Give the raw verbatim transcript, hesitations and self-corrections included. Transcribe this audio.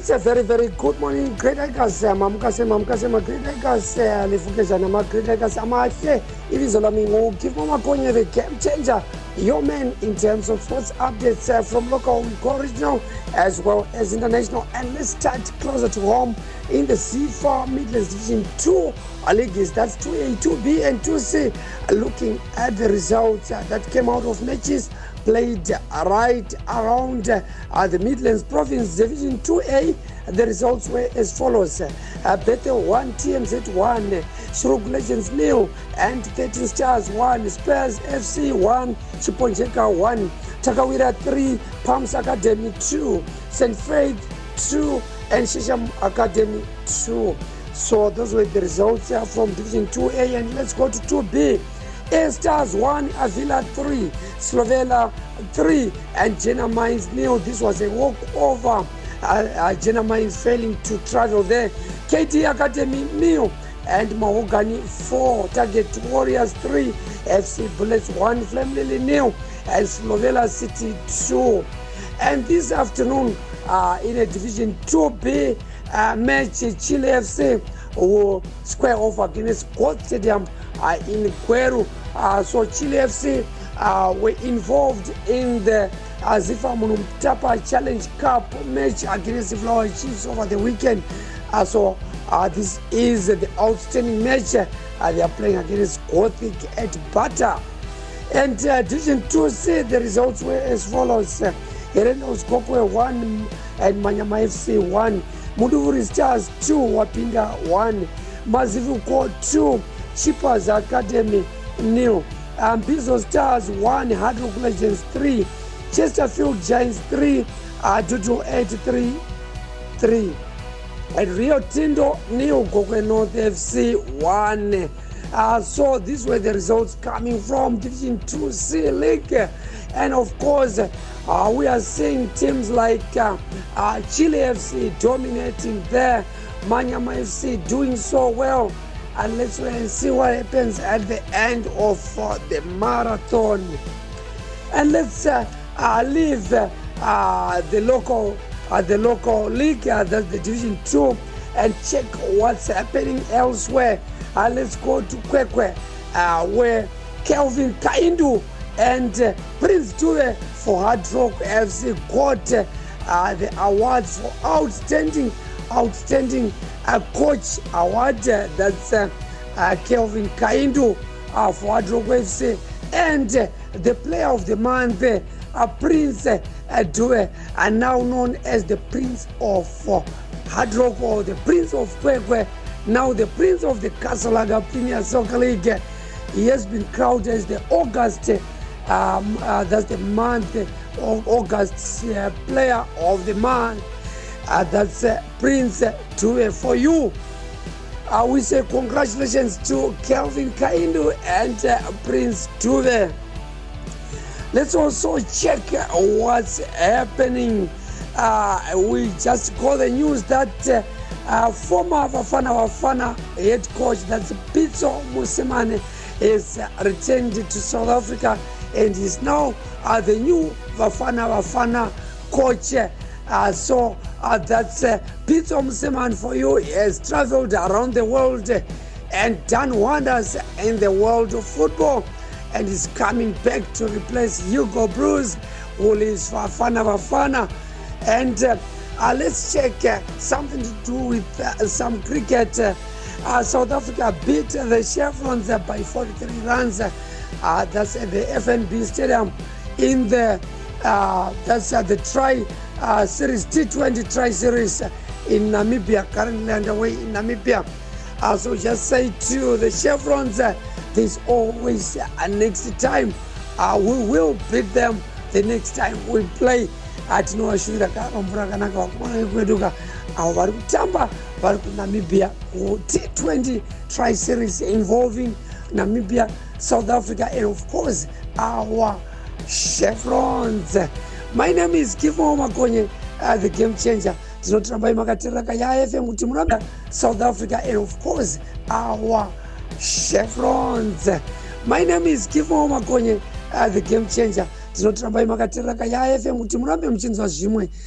It's a very, very good morning. Great Lakers, Mamukase, Mamukase, ma Great Lakers, Lifukejana, ma Great Lakers, Amahle, Ivizolamingo, give Mama Konya the game changer, your man in terms of sports updates uh, from local, regional, as well as international. And let's start closer to home in the C four Midlands Division two leagues. That's two A, two B, and two C. Looking at the results uh, that came out of matches played right around uh, the Midlands Province Division two A. The results were as follows. Uh, Bethel one, T M Z one, Shuruk Legends nil, and thirteen Stars one, Spurs F C one, Chiponjeka one, Takawira three, Palms Academy two, Saint Faith two, and Shisham Academy two. So those were the results uh, from Division two A, and let's go to two B. A Stars one, Avila three, Slovela three, and Jena Mines nil. This was a walkover. Uh, uh, Jena Mines failing to travel there. K T Academy nil, and Mahogany four, Target Warriors three, F C Bullets one, Flamlily nil, and Slovela City two. And this afternoon, uh, in a Division two B uh, match, Chile F C will square off against Gold Stadium uh, in Gweru. Uh, so Chile F C uh, were involved in the uh, Zifa Munumtapa Challenge Cup match against the Flower Chiefs over the weekend. Uh, so uh, this is the outstanding match. Uh, they are playing against Gothic at Bata. And uh, Division two C, the results were as follows. Uh, Herenos Kokwe one and Manyama F C one. Muduvuri Stars two, Wapinda one. Mazivuko two, Chippers Academy nil. Ambizo Stars one, Hard Rock Legends three, Chesterfield Giants three, uh, Dudu eight three three. And Rio Tinto nil, Gokwe North F C one. Uh, so these were the results coming from Division two C League. And of course, uh, we are seeing teams like uh, uh, Chile F C dominating there, Manyama F C doing so well. And let's wait and see what happens at the end of uh, the marathon. And let's uh, uh, leave uh, uh, the local uh, the local league, uh, that's the Division two, and check what's happening elsewhere. Uh, let's go to Kwekwe, uh, where Kelvin Kaindu and uh, Prince Dube for Hard Rock F C got uh, the awards for outstanding outstanding uh, coach award. Uh, that's uh, uh, Kelvin Kaindu uh, for Hard Rock F C, and uh, the player of the month, uh, Prince uh, Dube, are now known as the Prince of uh, Hard Rock, or the Prince of Kwekwe, now the Prince of the Kasalaga Premier Soccer League. He has been crowned as the August, um, uh, that's the month of August uh, player of the month. Uh, that's uh, Prince Dube for you. Uh, we say congratulations to Kelvin Kaindu and uh, Prince Dube. Let's also check what's happening. Uh, we just got the news that uh, uh, former Bafana Bafana head coach, that's Pitso Mosimane, is uh, returned to South Africa and is now uh, the new Bafana Bafana coach. Uh, so uh, that's uh, Pitso Mosimane for you. He has traveled around the world and done wonders in the world of football, and is coming back to replace Hugo Bruce, who leaves Bafana Bafana. And uh, uh, let's check uh, something to do with uh, some cricket. Uh, uh, South Africa beat uh, the Chevrons uh, by forty-three runs. Uh, uh, that's at the F N B Stadium in the uh, that's uh, the Tri uh, Series T twenty Tri Series uh, in Namibia, currently underway in Namibia. Uh, so just say to the Chevrons, uh, there's always uh, a next time. Uh, we will beat them the next time we play. Atinowashuvira kakambura kanaka vakomana vekweduka avo vari kutamba vari kunamibia ku T twenty Tri Series involving Namibia, South Africa, and of course our Chevrons. My name is Kifo Makonye, uh, the game changer. Tinotiramba imakatiraka ya F M kuti munabia South Africa, and of course our Chevrons. My name is Kifo Makonye, uh, the game changer. Tinotiramba imakatiraka ya F M kuti murambe muchinzwa zvimwe